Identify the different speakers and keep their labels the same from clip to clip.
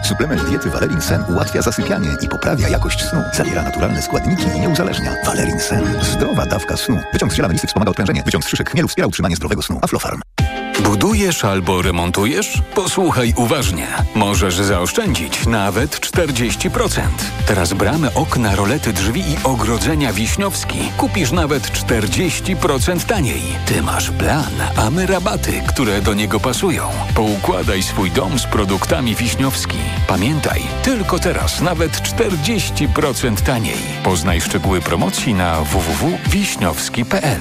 Speaker 1: Suplement diety Valerin Sen ułatwia zasypianie i poprawia jakość snu. Zawiera naturalne składniki i nie uzależnia. Valerin Sen. Zdrowa dawka snu. Wyciąg z ziela melisy wspomaga odprężenie. Wyciąg z szyszek chmielu wspiera utrzymanie zdrowego snu. Aflofarm.
Speaker 2: Budujesz albo remontujesz? Posłuchaj uważnie. Możesz zaoszczędzić nawet 40%. Teraz bramy, okna, rolety, drzwi i ogrodzenia Wiśniowski kupisz nawet 40% taniej. Ty masz plan, a my rabaty, które do niego pasują. Poukładaj swój dom z produktami Wiśniowski. Pamiętaj, tylko teraz nawet 40% taniej. Poznaj szczegóły promocji na www.wiśniowski.pl.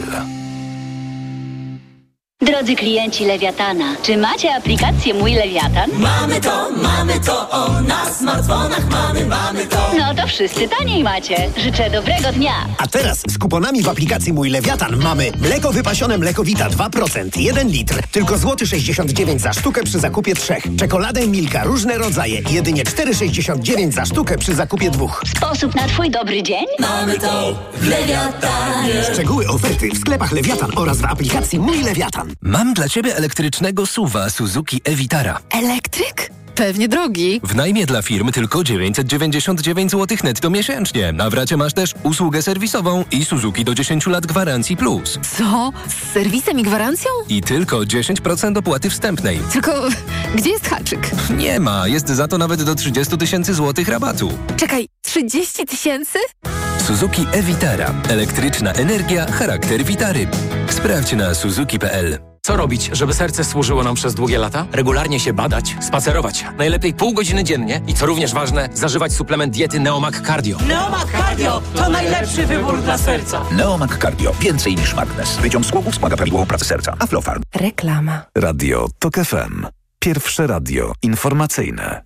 Speaker 3: Drodzy klienci Lewiatana, czy macie aplikację Mój Lewiatan?
Speaker 4: Mamy to, o, na smartfonach mamy to.
Speaker 3: No to wszyscy taniej macie. Życzę dobrego dnia.
Speaker 5: A teraz z kuponami w aplikacji Mój Lewiatan mamy mleko wypasione Mlekowita 2%, 1 litr, tylko złoty 69 za sztukę przy zakupie 3. Czekoladę Milka, różne rodzaje, jedynie 4,69 za sztukę przy zakupie 2.
Speaker 3: Sposób na twój dobry dzień?
Speaker 4: Mamy to w Lewiatanie.
Speaker 5: Szczegóły oferty w sklepach Lewiatan oraz w aplikacji Mój Lewiatan.
Speaker 6: Mam dla Ciebie elektrycznego SUV-a Suzuki e-Vitara.
Speaker 7: Elektryk? Pewnie drogi.
Speaker 6: W najmie dla firm tylko 999 zł netto miesięcznie. Na wracie masz też usługę serwisową i Suzuki do 10 lat gwarancji plus.
Speaker 7: Co? Z serwisem i gwarancją?
Speaker 6: I tylko 10% opłaty wstępnej.
Speaker 7: Tylko gdzie jest haczyk?
Speaker 6: Nie ma, jest za to nawet do 30 000 złotych rabatu.
Speaker 7: Czekaj, 30 000?
Speaker 6: Suzuki e-Vitara. Elektryczna energia, charakter Vitary. Sprawdź na suzuki.pl.
Speaker 8: Co robić, żeby serce służyło nam przez długie lata? Regularnie się badać, spacerować. Najlepiej pół godziny dziennie i co również ważne, zażywać suplement diety Neomag Cardio.
Speaker 4: Neomag Cardio to najlepszy wybór dla serca.
Speaker 1: Neomag Cardio. Więcej niż magnes. Wyciąg z głowów wspomaga prawidłową pracę serca. Aflofarm.
Speaker 7: Reklama.
Speaker 9: Radio TOK FM. Pierwsze radio informacyjne.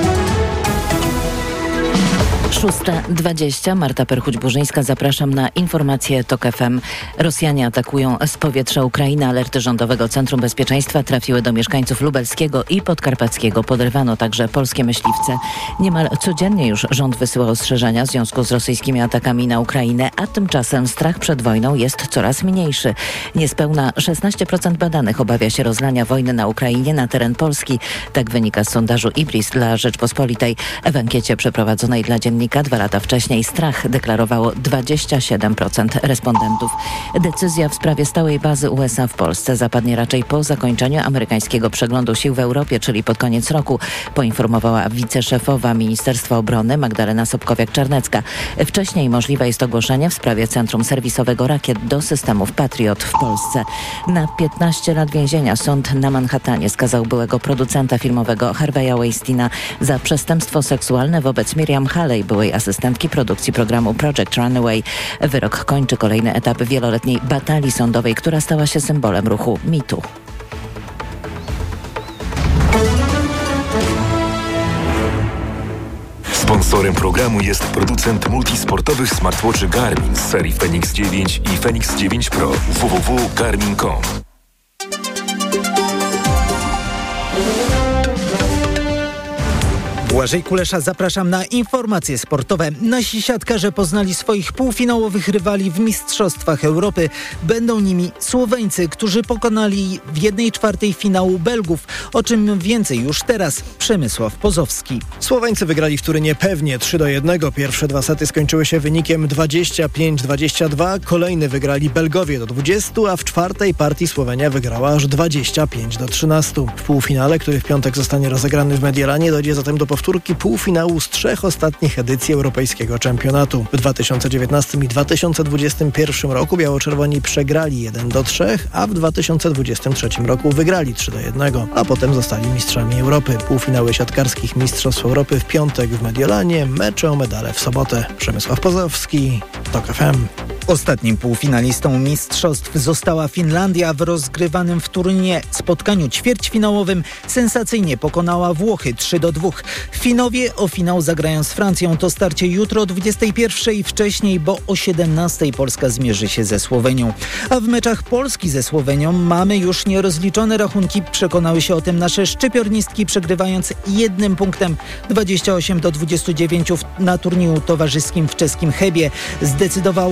Speaker 10: 6:20. Marta Perchuć-Burzyńska. Zapraszam na informacje TOK FM. Rosjanie atakują z powietrza Ukrainę. Alerty Rządowego Centrum Bezpieczeństwa trafiły do mieszkańców lubelskiego i podkarpackiego. Podrywano także polskie myśliwce. Niemal codziennie już rząd wysyła ostrzeżenia w związku z rosyjskimi atakami na Ukrainę, a tymczasem strach przed wojną jest coraz mniejszy. Niespełna 16% badanych obawia się rozlania wojny na Ukrainie na teren Polski. Tak wynika z sondażu IBRIS dla Rzeczpospolitej. W ankiecie przeprowadzonej dla dziennika 2 lata wcześniej strach deklarowało 27% respondentów. Decyzja w sprawie stałej bazy USA w Polsce zapadnie raczej po zakończeniu amerykańskiego przeglądu sił w Europie, czyli pod koniec roku, poinformowała wiceszefowa Ministerstwa Obrony Magdalena Sobkowiak-Czarnecka. Wcześniej możliwe jest ogłoszenie w sprawie Centrum Serwisowego Rakiet do systemów Patriot w Polsce. Na 15 lat więzienia sąd na Manhattanie skazał byłego producenta filmowego Harvey'a Weinsteina za przestępstwo seksualne wobec Miriam Haley, byłej asystentki produkcji programu Project Runaway. Wyrok kończy kolejny etap wieloletniej batalii sądowej, która stała się symbolem ruchu MeToo.
Speaker 9: Sponsorem programu jest producent multisportowych smartwatchy Garmin z serii Fenix 9 i Fenix 9 Pro. www.garmin.com.
Speaker 11: Błażej Kulesza, zapraszam na informacje sportowe. Nasi siatkarze poznali swoich półfinałowych rywali w Mistrzostwach Europy. Będą nimi Słoweńcy, którzy pokonali w 1/4 finału Belgów. O czym więcej już teraz Przemysław Pozowski.
Speaker 12: Słoweńcy wygrali w Turynie pewnie 3-1. Pierwsze 2 sety skończyły się wynikiem 25-22. Kolejny wygrali Belgowie do 20, a w 4. partii Słowenia wygrała aż 25-13. W półfinale, który w piątek zostanie rozegrany w Mediolanie, dojdzie zatem do powtórki półfinału z 3 ostatnich edycji Europejskiego Czempionatu. W 2019 i 2021 roku biało-czerwoni przegrali 1-3, a w 2023 roku wygrali 3-1, a potem zostali mistrzami Europy. Półfinały siatkarskich Mistrzostw Europy w piątek w Mediolanie, mecze o medale w sobotę. Przemysław Pozowski, TOK FM.
Speaker 11: Ostatnim półfinalistą mistrzostw została Finlandia. W rozgrywanym w Turynie spotkaniu ćwierćfinałowym sensacyjnie pokonała Włochy 3-2. Finowie o finał zagrają z Francją. To starcie jutro o 21:00 i wcześniej, bo o 17:00 Polska zmierzy się ze Słowenią. A w meczach Polski ze Słowenią mamy już nierozliczone rachunki. Przekonały się o tym nasze szczypiornistki, przegrywając 1 punktem 28-29 na turnieju towarzyskim w czeskim Chebie. Zdecydowało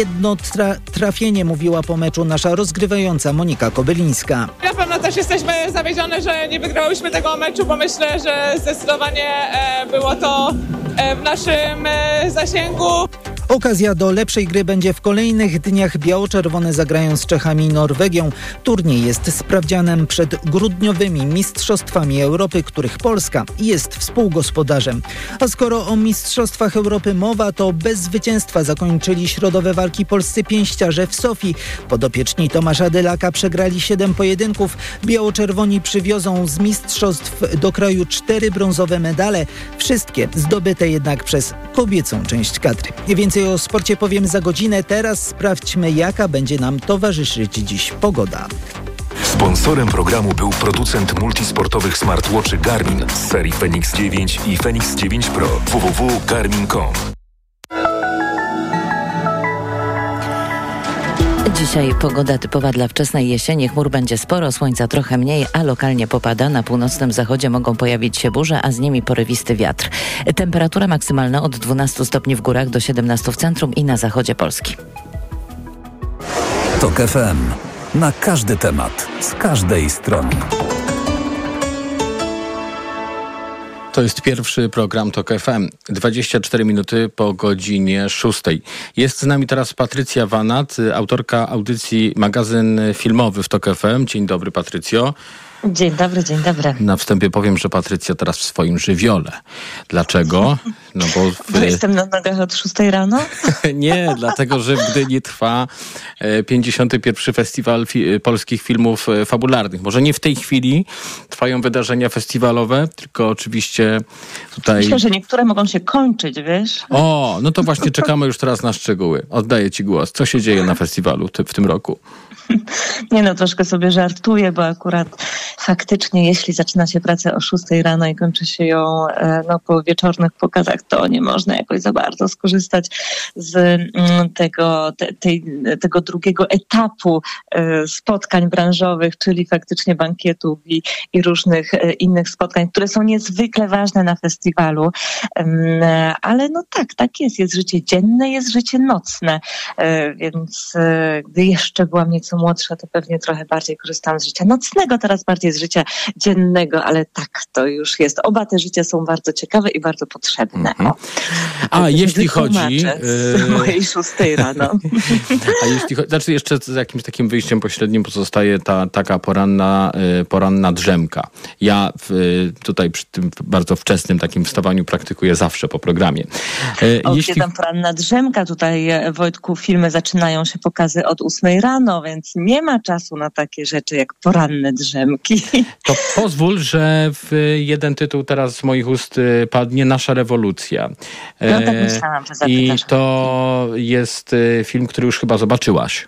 Speaker 11: jedno trafienie, mówiła po meczu nasza rozgrywająca Monika Kobylińska.
Speaker 13: Na pewno też jesteśmy zawiedzione, że nie wygrałyśmy tego meczu, bo myślę, że zdecydowanie było to w naszym zasięgu.
Speaker 11: Okazja do lepszej gry będzie w kolejnych dniach. Biało-czerwone zagrają z Czechami i Norwegią. Turniej jest sprawdzianem przed grudniowymi Mistrzostwami Europy, których Polska jest współgospodarzem. A skoro o Mistrzostwach Europy mowa, to bez zwycięstwa zakończyli środowe walki polscy pięściarze w Sofii. Podopieczni Tomasza Dylaka przegrali 7 pojedynków. Biało-czerwoni przywiozą z mistrzostw do kraju 4 brązowe medale. Wszystkie zdobyte jednak przez kobiecą część kadry. Więcej o sporcie powiem za godzinę. Teraz sprawdźmy, jaka będzie nam towarzyszyć dziś pogoda.
Speaker 9: Sponsorem programu był producent multisportowych smartwatchy Garmin z serii Fenix 9 i Fenix 9 Pro. www.garmin.com.
Speaker 10: Dzisiaj pogoda typowa dla wczesnej jesieni. Chmur będzie sporo, słońca trochę mniej, a lokalnie popada. Na północnym zachodzie mogą pojawić się burze, a z nimi porywisty wiatr. Temperatura maksymalna od 12 stopni w górach do 17 w centrum i na zachodzie Polski.
Speaker 14: TOK FM. Na każdy temat, z każdej strony.
Speaker 2: To jest pierwszy program TOK FM. 24 minuty po godzinie 6. Jest z nami teraz Patrycja Wanat, autorka audycji Magazyn Filmowy w TOK FM. Dzień dobry, Patrycjo.
Speaker 15: Dzień dobry, dzień dobry.
Speaker 2: Na wstępie powiem, że Patrycja teraz w swoim żywiole. Dlaczego? No
Speaker 15: bo jestem na nogach od 6 rano?
Speaker 2: Nie, dlatego, że w Gdyni trwa 51. Festiwal Polskich Filmów Fabularnych. Może nie w tej chwili trwają wydarzenia festiwalowe, tylko oczywiście tutaj...
Speaker 15: Myślę, że niektóre mogą się kończyć, wiesz?
Speaker 2: O, no to właśnie czekamy już teraz na szczegóły. Oddaję ci głos. Co się dzieje na festiwalu w tym roku?
Speaker 15: Nie no, troszkę sobie żartuję, bo akurat faktycznie jeśli zaczyna się pracę o 6 rano i kończy się ją po wieczornych pokazach, to nie można jakoś za bardzo skorzystać z tego drugiego etapu spotkań branżowych, czyli faktycznie bankietów i różnych innych spotkań, które są niezwykle ważne na festiwalu. Ale no tak jest życie dzienne, jest życie nocne, więc gdy jeszcze byłam nieco młodsza, to pewnie trochę bardziej korzystałam z życia nocnego, teraz bardziej z życia dziennego, ale tak to już jest. Oba te życia są bardzo ciekawe i bardzo potrzebne.
Speaker 2: A jeśli chodzi...
Speaker 15: z mojej 6 rano.
Speaker 2: A jeśli chodzi... Znaczy jeszcze z jakimś takim wyjściem pośrednim pozostaje ta taka poranna drzemka. Ja tutaj przy tym bardzo wczesnym takim wstawaniu praktykuję zawsze po programie.
Speaker 15: Jeśli tam poranna drzemka, tutaj Wojtku, filmy zaczynają się pokazy od 8 rano, więc nie ma czasu na takie rzeczy jak poranne drzemki.
Speaker 2: To pozwól, że jeden tytuł teraz z moich ust padnie, Nasza rewolucja.
Speaker 15: No tak myślałam, że zapytasz.
Speaker 2: I to jest film, który już chyba zobaczyłaś.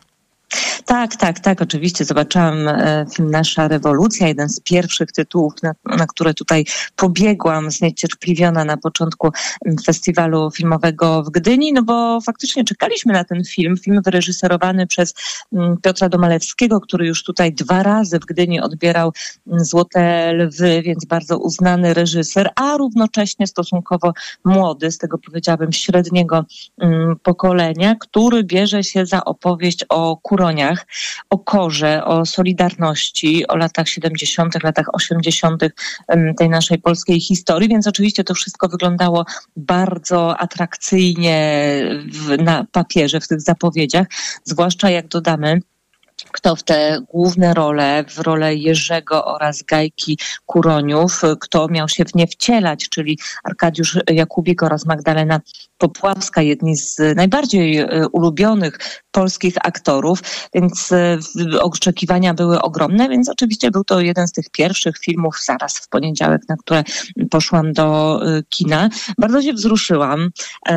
Speaker 15: Tak, oczywiście. Zobaczyłam film Nasza rewolucja, jeden z pierwszych tytułów, na które tutaj pobiegłam zniecierpliwiona na początku festiwalu filmowego w Gdyni, no bo faktycznie czekaliśmy na ten film wyreżyserowany przez Piotra Domalewskiego, który już tutaj 2 razy w Gdyni odbierał Złote Lwy, więc bardzo uznany reżyser, a równocześnie stosunkowo młody, z tego powiedziałabym średniego pokolenia, który bierze się za opowieść o Kuroniach, o Korze, o Solidarności, o latach 70., latach 80. tej naszej polskiej historii, więc oczywiście to wszystko wyglądało bardzo atrakcyjnie na papierze, w tych zapowiedziach, zwłaszcza jak dodamy, kto w te główne role, w rolę Jerzego oraz Gajki Kuroniów, kto miał się w nie wcielać, czyli Arkadiusz Jakubik oraz Magdalena Popławska, jedni z najbardziej ulubionych polskich aktorów, więc oczekiwania były ogromne, więc oczywiście był to jeden z tych pierwszych filmów zaraz w poniedziałek, na które poszłam do kina. Bardzo się wzruszyłam,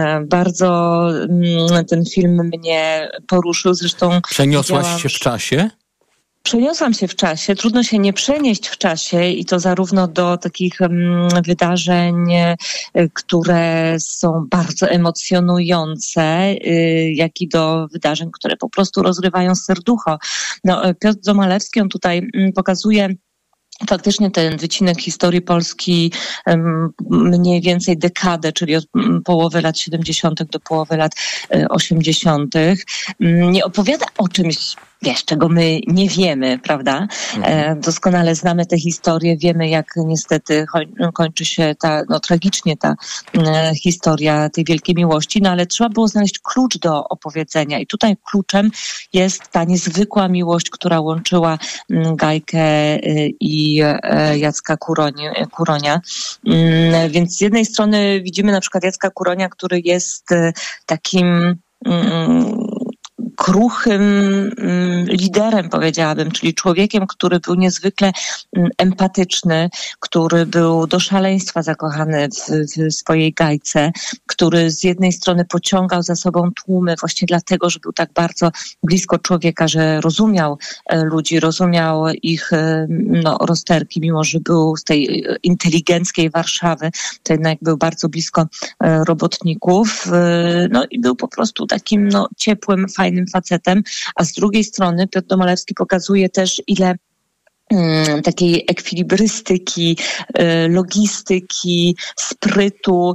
Speaker 15: bardzo ten film mnie poruszył, zresztą...
Speaker 2: Przeniosłaś się w czasie?
Speaker 15: Przeniosłam się w czasie, trudno się nie przenieść w czasie i to zarówno do takich wydarzeń, które są bardzo emocjonujące, jak i do wydarzeń, które po prostu rozrywają serducho. No, Piotr Domalewski, on tutaj pokazuje faktycznie ten wycinek historii Polski mniej więcej dekadę, czyli od połowy lat 70. do połowy lat 80. nie opowiada o czymś, czego my nie wiemy, prawda? Doskonale znamy tę historię, wiemy jak niestety kończy się tragicznie ta historia tej wielkiej miłości, ale trzeba było znaleźć klucz do opowiedzenia i tutaj kluczem jest ta niezwykła miłość, która łączyła Gajkę i Jacka Kuronia. Więc z jednej strony widzimy na przykład Jacka Kuronia, który jest takim kruchym liderem, powiedziałabym, czyli człowiekiem, który był niezwykle empatyczny, który był do szaleństwa zakochany w swojej Gajce, który z jednej strony pociągał za sobą tłumy właśnie dlatego, że był tak bardzo blisko człowieka, że rozumiał ludzi, rozumiał ich rozterki, mimo że był z tej inteligenckiej Warszawy, to jednak był bardzo blisko robotników, i był po prostu takim ciepłym, fajnym facetem, a z drugiej strony Piotr Domalewski pokazuje też, ile takiej ekwilibrystyki, logistyki, sprytu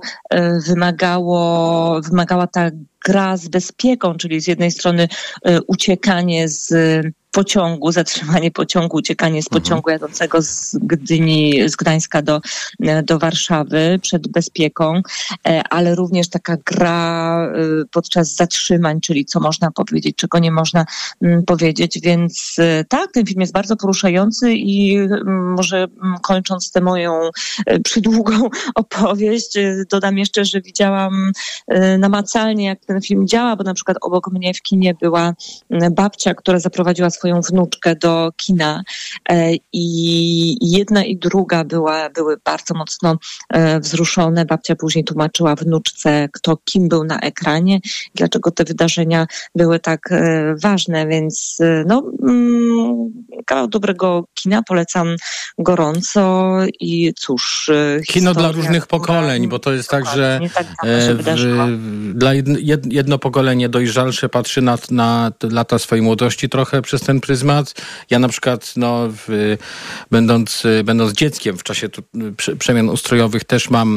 Speaker 15: wymagała ta gra z bezpieką, czyli z jednej strony uciekanie z pociągu, zatrzymanie pociągu, uciekanie z pociągu jadącego z Gdańska do Warszawy przed bezpieką, ale również taka gra podczas zatrzymań, czyli co można powiedzieć, czego nie można powiedzieć, więc tak, ten film jest bardzo poruszający i może kończąc tę moją przydługą opowieść, dodam jeszcze, że widziałam namacalnie, jak ten film działa, bo na przykład obok mnie w kinie była babcia, która zaprowadziła swoją wnuczkę do kina i jedna i druga były bardzo mocno wzruszone. Babcia później tłumaczyła wnuczce, kim był na ekranie, dlaczego te wydarzenia były tak ważne, więc kawał dobrego kina, polecam gorąco i cóż...
Speaker 16: Kino dla różnych pokoleń, bo to jest tak, że dla jedno pokolenie dojrzalsze patrzy na lata swojej młodości trochę przez ten pryzmat. Ja na przykład, będąc dzieckiem w czasie przemian ustrojowych też mam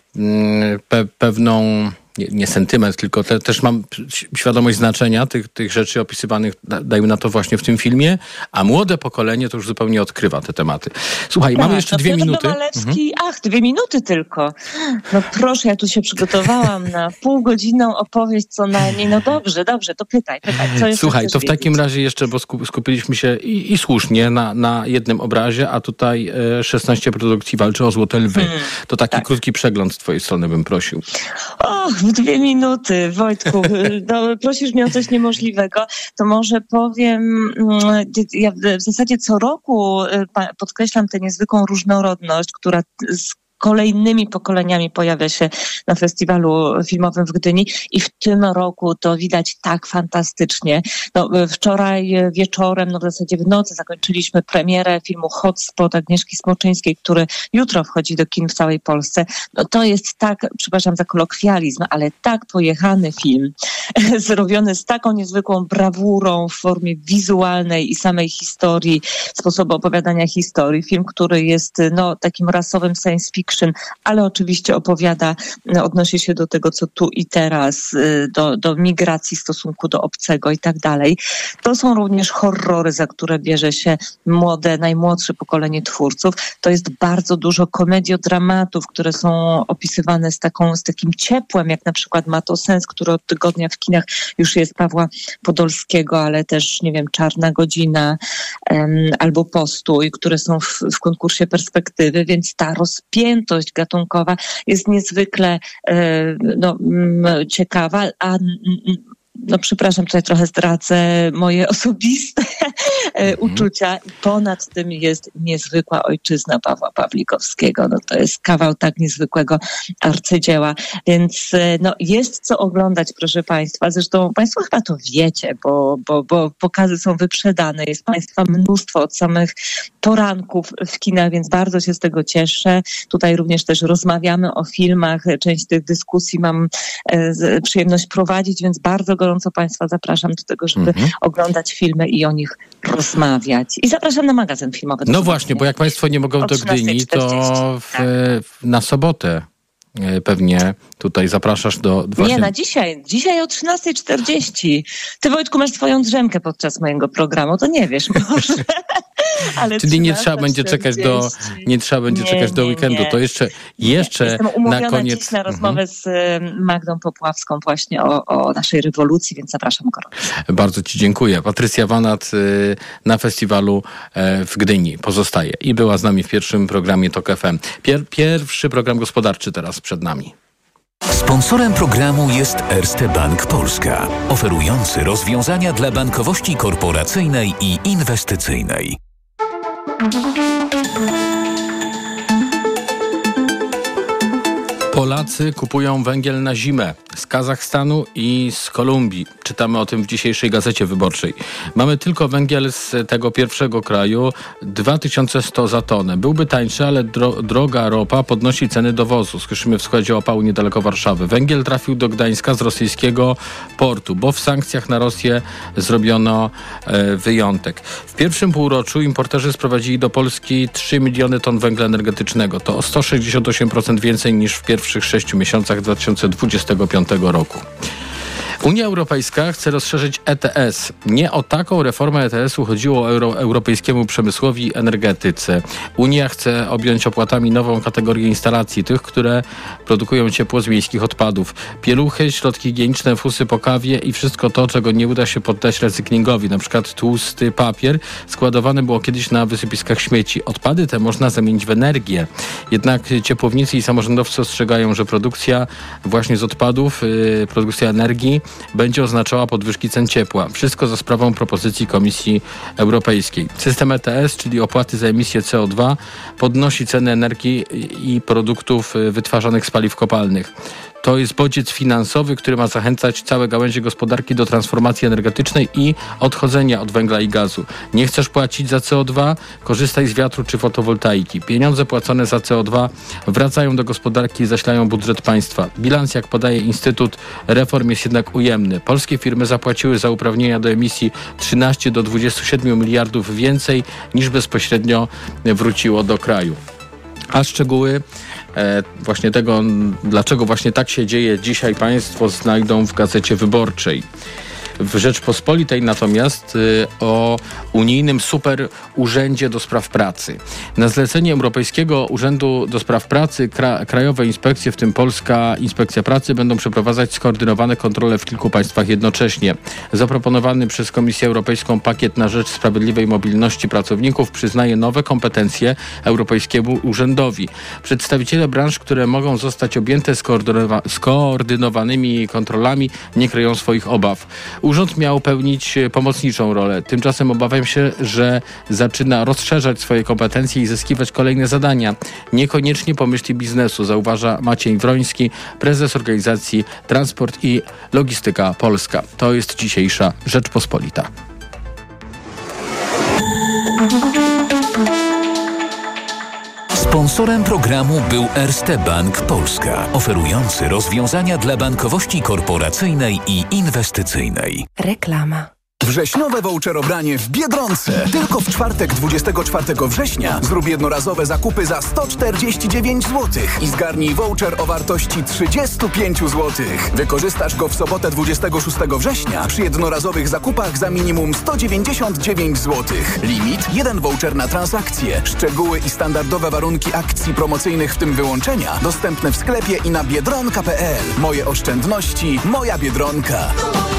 Speaker 16: pewną, nie sentyment, tylko też mam świadomość znaczenia tych rzeczy opisywanych, dajmy na to właśnie w tym filmie, a młode pokolenie to już zupełnie odkrywa te tematy. Słuchaj, mamy jeszcze 2 minuty.
Speaker 15: Domalewski, 2 minuty tylko. Proszę, ja tu się przygotowałam na półgodzinną opowieść co najmniej. Dobrze, to pytaj. Co jeszcze
Speaker 16: Słuchaj, to w takim razie jeszcze, bo skupiliśmy się i słusznie na jednym obrazie, a tutaj 16 produkcji walczy o Złote Lwy. To taki krótki przegląd z twojej strony bym prosił.
Speaker 15: 2 minuty, Wojtku. Prosisz mnie o coś niemożliwego, to może powiem, ja w zasadzie co roku podkreślam tę niezwykłą różnorodność, która z kolejnymi pokoleniami pojawia się na festiwalu filmowym w Gdyni i w tym roku to widać tak fantastycznie. Wczoraj wieczorem, w zasadzie w nocy zakończyliśmy premierę filmu Hotspot Agnieszki Smoczyńskiej, który jutro wchodzi do kin w całej Polsce. To jest tak, przepraszam za kolokwializm, ale tak pojechany film, zrobiony z taką niezwykłą brawurą w formie wizualnej i samej historii, sposobu opowiadania historii. Film, który jest takim rasowym science fiction, ale oczywiście odnosi się do tego, co tu i teraz, do migracji, stosunku do obcego i tak dalej. To są również horrory, za które bierze się najmłodsze pokolenie twórców. To jest bardzo dużo komediodramatów, które są opisywane z takim ciepłem, jak na przykład Ma to sens, który od tygodnia w kinach już jest Pawła Podolskiego, ale też, Czarna godzina albo Postój, które są w konkursie Perspektywy, więc ta rozpiętość gatunkowa jest niezwykle ciekawa, a przepraszam, tutaj trochę zdradzę moje osobiste uczucia. Ponad tym jest niezwykła ojczyzna Pawła Pawlikowskiego. To jest kawał tak niezwykłego arcydzieła. Więc jest co oglądać, proszę Państwa. Zresztą Państwo chyba to wiecie, bo pokazy są wyprzedane. Jest Państwa mnóstwo od samych poranków w kinach, więc bardzo się z tego cieszę. Tutaj również też rozmawiamy o filmach. Część tych dyskusji mam przyjemność prowadzić, więc bardzo gorąco Państwa zapraszam do tego, żeby oglądać filmy i o nich rozmawiać. I zapraszam na magazyn filmowy.
Speaker 16: No właśnie, bo jak Państwo nie mogą do Gdyni, to na sobotę pewnie tutaj zapraszasz do... Właśnie...
Speaker 15: Nie, na dzisiaj. Dzisiaj o 13:40. Ty, Wojtku, masz swoją drzemkę podczas mojego programu, to nie wiesz może. Ale
Speaker 16: czyli nie trzeba będzie czekać do weekendu. To jeszcze
Speaker 15: jestem umówiona
Speaker 16: na koniec...
Speaker 15: dziś na rozmowę z Magdą Popławską właśnie o naszej rewolucji, więc zapraszam gorąco.
Speaker 16: Bardzo Ci dziękuję. Patrycja Wanat na festiwalu w Gdyni pozostaje i była z nami w pierwszym programie TOK FM. Pierwszy program gospodarczy teraz przed nami.
Speaker 17: Sponsorem programu jest Erste Bank Polska, oferujący rozwiązania dla bankowości korporacyjnej i inwestycyjnej.
Speaker 16: Polacy kupują węgiel na zimę z Kazachstanu i z Kolumbii. Czytamy o tym w dzisiejszej Gazecie Wyborczej. Mamy tylko węgiel z tego pierwszego kraju, 2100 za tonę. Byłby tańszy, ale droga ropa podnosi ceny dowozu. Słyszymy w składzie opału niedaleko Warszawy. Węgiel trafił do Gdańska z rosyjskiego portu, bo w sankcjach na Rosję zrobiono wyjątek. W pierwszym półroczu importerzy sprowadzili do Polski 3 miliony ton węgla energetycznego. To o 168% więcej niż w pierwszych 6 miesiącach 2025 roku. Unia Europejska chce rozszerzyć ETS. Nie o taką reformę ETS-u chodziło europejskiemu przemysłowi i energetyce. Unia chce objąć opłatami nową kategorię instalacji, tych, które produkują ciepło z miejskich odpadów. Pieluchy, środki higieniczne, fusy po kawie i wszystko to, czego nie uda się poddać recyklingowi. Na przykład tłusty papier składowany było kiedyś na wysypiskach śmieci. Odpady te można zamienić w energię. Jednak ciepłownicy i samorządowcy ostrzegają, że produkcja właśnie z odpadów, produkcja energii będzie oznaczała podwyżki cen ciepła. Wszystko za sprawą propozycji Komisji Europejskiej. System ETS, czyli opłaty za emisję CO2, podnosi ceny energii i produktów wytwarzanych z paliw kopalnych. To jest bodziec finansowy, który ma zachęcać całe gałęzie gospodarki do transformacji energetycznej i odchodzenia od węgla i gazu. Nie chcesz płacić za CO2? Korzystaj z wiatru czy fotowoltaiki. Pieniądze płacone za CO2 wracają do gospodarki i zaślają budżet państwa. Bilans, jak podaje Instytut Reform, jest jednak ujemny. Polskie firmy zapłaciły za uprawnienia do emisji 13 do 27 miliardów więcej niż bezpośrednio wróciło do kraju. A szczegóły właśnie tego, dlaczego właśnie tak się dzieje dzisiaj, Państwo znajdą w Gazecie Wyborczej. W Rzeczpospolitej natomiast o unijnym superurzędzie do spraw pracy. Na zlecenie Europejskiego Urzędu do Spraw Pracy krajowe inspekcje, w tym Polska Inspekcja Pracy, będą przeprowadzać skoordynowane kontrole w kilku państwach jednocześnie. Zaproponowany przez Komisję Europejską pakiet na rzecz sprawiedliwej mobilności pracowników przyznaje nowe kompetencje Europejskiemu Urzędowi. Przedstawiciele branż, które mogą zostać objęte skoordynowanymi kontrolami, nie kryją swoich obaw. Urząd miał pełnić pomocniczą rolę. Tymczasem obawiam się, że zaczyna rozszerzać swoje kompetencje i zyskiwać kolejne zadania. Niekoniecznie po myśli biznesu, zauważa Maciej Wroński, prezes organizacji Transport i Logistyka Polska. To jest dzisiejsza Rzeczpospolita.
Speaker 17: Sponsorem programu był Erste Bank Polska, oferujący rozwiązania dla bankowości korporacyjnej i inwestycyjnej.
Speaker 7: Reklama.
Speaker 18: Wrześniowe voucherobranie w Biedronce. Tylko w czwartek 24 września zrób jednorazowe zakupy za 149 zł i zgarnij voucher o wartości 35 zł. Wykorzystasz go w sobotę 26 września przy jednorazowych zakupach za minimum 199 zł. Limit 1 voucher na transakcję. Szczegóły i standardowe warunki akcji promocyjnych, w tym wyłączenia, dostępne w sklepie i na biedronka.pl. Moje oszczędności, moja Biedronka.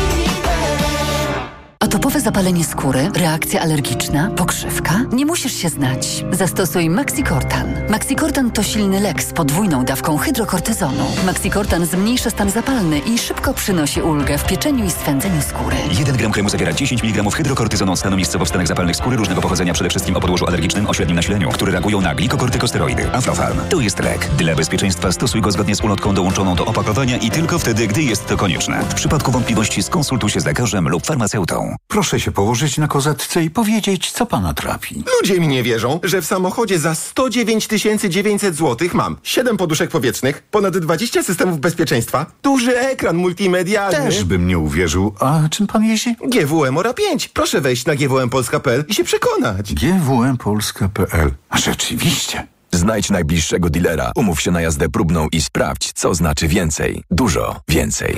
Speaker 19: Atopowe zapalenie skóry, reakcja alergiczna, pokrzywka? Nie musisz się znać. Zastosuj Maxicortan. Maxicortan to silny lek z podwójną dawką hydrokortyzonu. Maxicortan zmniejsza stan zapalny i szybko przynosi ulgę w pieczeniu i swędzeniu skóry.
Speaker 20: 1 gram kremu zawiera 10 mg hydrokortyzonu stanu miejscowo w stanach zapalnych skóry różnego pochodzenia, przede wszystkim o podłożu alergicznym o średnim nasileniu, które reagują na glikokortykosteroidy. Aflofarm. To jest lek. Dla bezpieczeństwa stosuj go zgodnie z ulotką dołączoną do opakowania i tylko wtedy, gdy jest to konieczne. W przypadku wątpliwości skonsultuj się z lekarzem lub farmaceutą.
Speaker 21: Proszę się położyć na kozetce i powiedzieć, co pana trapi.
Speaker 22: Ludzie mi nie wierzą, że w samochodzie za 109 900 zł mam 7 poduszek powietrznych, ponad 20 systemów bezpieczeństwa, duży ekran multimedialny.
Speaker 21: Też bym nie uwierzył. A czym pan jeździ?
Speaker 22: GWM Ora 5. Proszę wejść na gwmpolska.pl i się przekonać.
Speaker 21: gwmpolska.pl. A rzeczywiście.
Speaker 23: Znajdź najbliższego dealera, umów się na jazdę próbną i sprawdź, co znaczy więcej. Dużo więcej.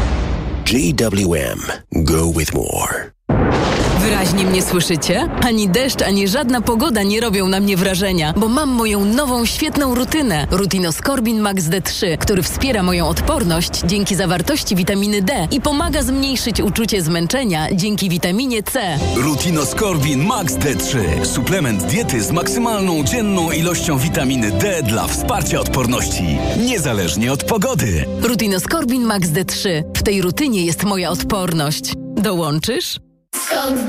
Speaker 24: GWM. Go with more.
Speaker 25: Wyraźnie mnie słyszycie? Ani deszcz, ani żadna pogoda nie robią na mnie wrażenia, bo mam moją nową, świetną rutynę. Rutinoskorbin Max D3, który wspiera moją odporność dzięki zawartości witaminy D i pomaga zmniejszyć uczucie zmęczenia dzięki witaminie C.
Speaker 26: Rutinoskorbin Max D3. Suplement diety z maksymalną dzienną ilością witaminy D dla wsparcia odporności, niezależnie od pogody.
Speaker 25: Rutinoskorbin Max D3. W tej rutynie jest moja odporność. Dołączysz?
Speaker 27: Skąd